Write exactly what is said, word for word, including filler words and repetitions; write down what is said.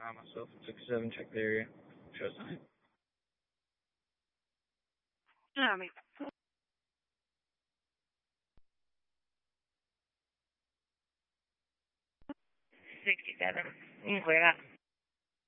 uh, myself. sixty-seven, check the area. Show sign. No, me. sixty-seven. You can clear that.